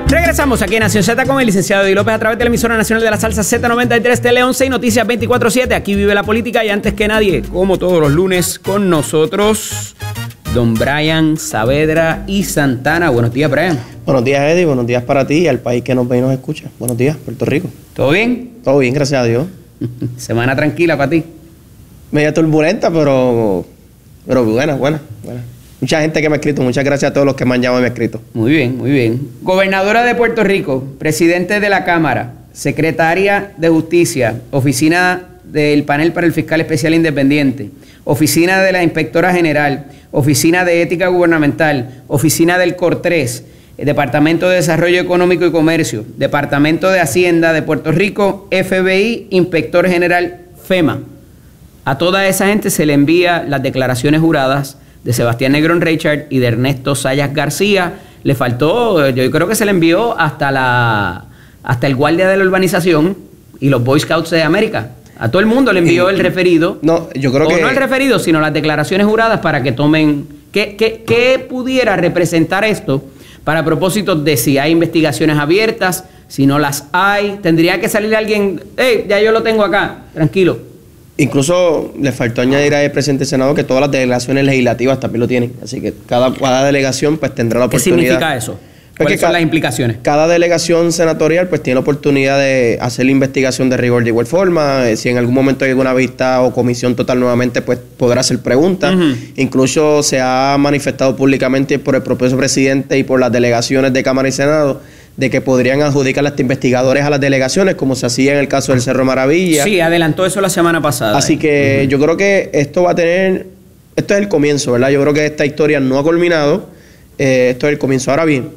Regresamos aquí en Nación Z con el licenciado Eddie López a través de la emisora nacional de la salsa Z93 Tele 11 y Noticias 24/7. Aquí vive la política y antes que nadie, como todos los lunes, con nosotros, don Brian Saavedra y Santana. Buenos días, Brian. Buenos días, Eddie. Buenos días para ti y al país que nos ve y nos escucha. Buenos días, Puerto Rico. ¿Todo bien? Todo bien, gracias a Dios. Semana tranquila para ti. Media turbulenta, pero buena. Mucha gente que me ha escrito. Muchas gracias a todos los que me han llamado y me han escrito. Muy bien, muy bien. Gobernadora de Puerto Rico, presidente de la Cámara, secretaria de Justicia, oficina del panel para el fiscal especial independiente, oficina de la inspectora general, oficina de ética gubernamental, oficina del COR3, Departamento de Desarrollo Económico y Comercio, Departamento de Hacienda de Puerto Rico, FBI, Inspector General, FEMA. A toda esa gente se le envía las declaraciones juradas de Sebastián Negrón Reichard y de Ernesto Sayas García. Le faltó, yo creo que se le envió hasta el guardia de la urbanización y los Boy Scouts de América. A todo el mundo le envió el referido. No, yo creo que... no el referido, sino las declaraciones juradas para que tomen... ¿Qué pudiera representar esto para propósitos de si hay investigaciones abiertas, si no las hay? Tendría que salir alguien, hey, ya yo lo tengo acá, tranquilo. Incluso le faltó añadir al presidente del Senado que todas las delegaciones legislativas también lo tienen. Así que cada delegación pues tendrá la oportunidad. ¿Qué significa eso? ¿Cuáles son las implicaciones? Cada delegación senatorial pues tiene la oportunidad de hacer la investigación de rigor de igual forma. Si en algún momento hay alguna vista o comisión total nuevamente, pues podrá hacer preguntas. Incluso se ha manifestado públicamente por el propio presidente y por las delegaciones de Cámara y Senado de que podrían adjudicar a los investigadores a las delegaciones, como se hacía en el caso del Cerro Maravilla. Sí, adelantó eso la semana pasada. Así que yo creo que esto va a tener... Esto es el comienzo, ¿verdad? Yo creo que esta historia no ha culminado. Esto es el comienzo. Ahora bien,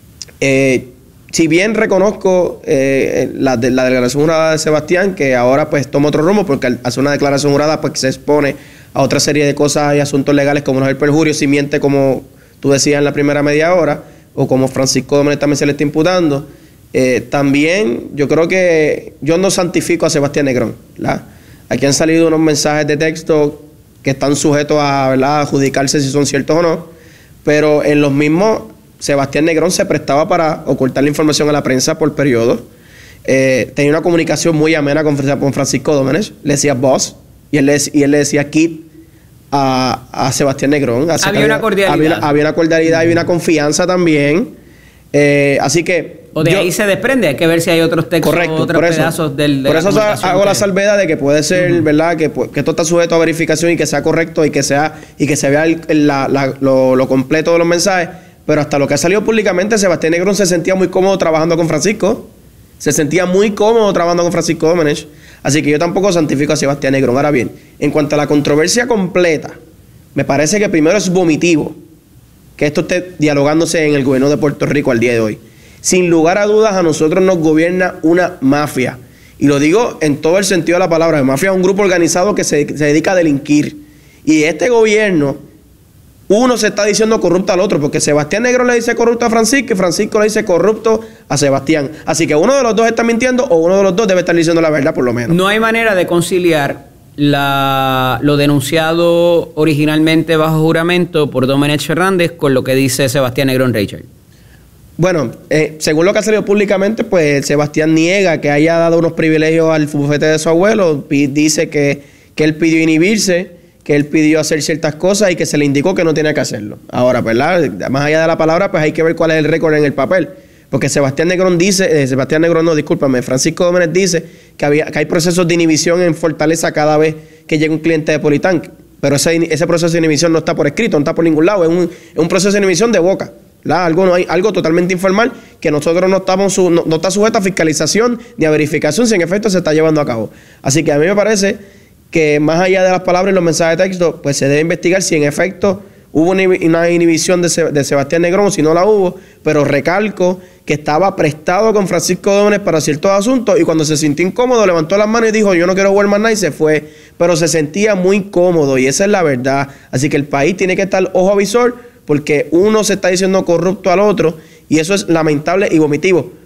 si bien reconozco la declaración jurada de Sebastián, que ahora pues toma otro rumbo, porque al hacer una declaración jurada pues se expone a otra serie de cosas y asuntos legales, como no es el perjurio, si miente como tú decías en la primera media hora, o como Francisco Domenech también se le está imputando. También yo creo que yo no santifico a Sebastián Negrón, ¿verdad? Aquí han salido unos mensajes de texto que están sujetos a, ¿verdad?, adjudicarse si son ciertos o no, pero en los mismos Sebastián Negrón se prestaba para ocultar la información a la prensa por periodos. Tenía una comunicación muy amena con Francisco Domenech, le decía boss, y él le decía kid a Sebastián Negrón. Había una cordialidad. Había una cordialidad, había una confianza también. Así que... O de ahí se desprende, hay que ver si hay otros textos, otros pedazos del... Por eso hago la salvedad de que puede ser, ¿verdad?, que esto está sujeto a verificación y que sea correcto y que se vea lo completo de los mensajes. Pero hasta lo que ha salido públicamente, Sebastián Negrón se sentía muy cómodo trabajando con Francisco. Se sentía muy cómodo trabajando con Francisco Domenech. Así que yo tampoco santifico a Sebastián Negrón. Ahora bien, en cuanto a la controversia completa, me parece que primero es vomitivo que esto esté dialogándose en el gobierno de Puerto Rico al día de hoy. Sin lugar a dudas, a nosotros nos gobierna una mafia. Y lo digo en todo el sentido de la palabra. La mafia es un grupo organizado que se dedica a delinquir. Y este gobierno, uno se está diciendo corrupto al otro, porque Sebastián Negrón le dice corrupto a Francisco y Francisco le dice corrupto a Sebastián. Así que uno de los dos está mintiendo o uno de los dos debe estar diciendo la verdad, por lo menos. No hay manera de conciliar lo denunciado originalmente bajo juramento por Domenech Fernández con lo que dice Sebastián Negrón Reichard. Bueno, según lo que ha salido públicamente, pues Sebastián niega que haya dado unos privilegios al bufete de su abuelo. Dice que él pidió inhibirse, que él pidió hacer ciertas cosas y que se le indicó que no tenía que hacerlo. Ahora, ¿verdad?, más allá de la palabra, pues hay que ver cuál es el récord en el papel. Porque Francisco Domenech dice que hay procesos de inhibición en Fortaleza cada vez que llega un cliente de Politán. Pero ese proceso de inhibición no está por escrito, no está por ningún lado. Es un proceso de inhibición de boca. Algo totalmente informal que nosotros no está sujeto a fiscalización ni a verificación si en efecto se está llevando a cabo. Así que a mí me parece que más allá de las palabras y los mensajes de texto, pues se debe investigar si en efecto hubo una inhibición de Sebastián Negrón, si no la hubo, pero recalco que estaba prestado con Francisco Domenech para ciertos asuntos y cuando se sintió incómodo levantó las manos y dijo yo no quiero jugar más nada y se fue, pero se sentía muy cómodo y esa es la verdad. Así que el país tiene que estar ojo a visor porque uno se está diciendo corrupto al otro y eso es lamentable y vomitivo.